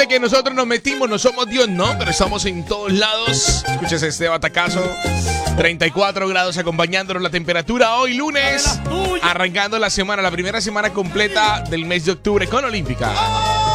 que nosotros nos metimos, no somos Dios, no, pero estamos en todos lados. Escuches este batacazo. 34 grados acompañándonos la temperatura hoy lunes, arrancando la semana, la primera semana completa del mes de octubre con Olímpica.